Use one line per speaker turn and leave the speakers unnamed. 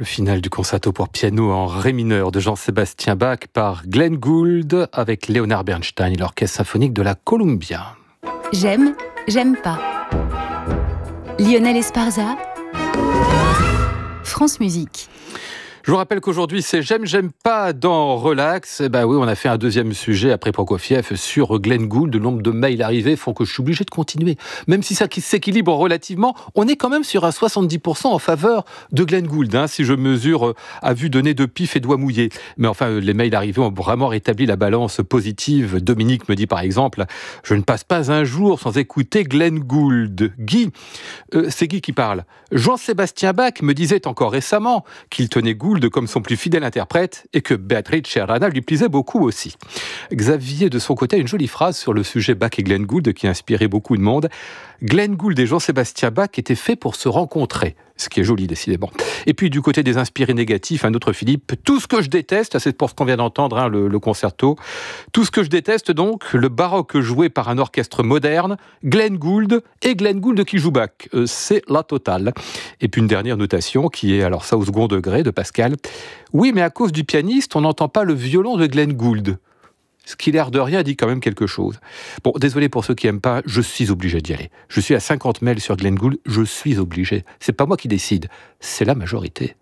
Le final du concerto pour piano en ré mineur de Jean-Sébastien Bach par Glenn Gould avec Leonard Bernstein et l'Orchestre symphonique de la Columbia.
J'aime, j'aime pas. Lionel Esparza, France Musique.
Je vous rappelle qu'aujourd'hui, c'est J'aime pas dans Relax. Oui, on a fait un deuxième sujet après Prokofiev sur Glenn Gould. Le nombre de mails arrivés font que je suis obligé de continuer. Même si ça s'équilibre relativement, on est quand même sur un 70% en faveur de Glenn Gould, si je mesure à vue de nez de pif et doigts mouillés. Mais enfin, les mails arrivés ont vraiment rétabli la balance positive. Dominique me dit par exemple « Je ne passe pas un jour sans écouter Glenn Gould ». Guy, c'est Guy qui parle. Jean-Sébastien Bach me disait encore récemment qu'il tenait Gould comme son plus fidèle interprète et que Beatrice Arana lui plaisait beaucoup aussi. Xavier, de son côté, a une jolie phrase sur le sujet Bach et Glenn Gould qui a inspiré beaucoup de monde. Glenn Gould et Jean-Sébastien Bach étaient faits pour se rencontrer, ce qui est joli décidément. Et puis du côté des inspirés négatifs, un autre Philippe, tout ce que je déteste, c'est pour ce qu'on vient d'entendre, le concerto, tout ce que je déteste donc, le baroque joué par un orchestre moderne, Glenn Gould et Glenn Gould qui joue Bach, c'est la totale. Et puis une dernière notation qui est, alors ça au second degré, de Pascal, oui mais à cause du pianiste, on n'entend pas le violon de Glenn Gould. Ce qui, l'air de rien, dit quand même quelque chose. Bon, désolé pour ceux qui n'aiment pas, je suis obligé d'y aller. Je suis à 50 mails sur Glenn Gould, je suis obligé. C'est pas moi qui décide, c'est la majorité.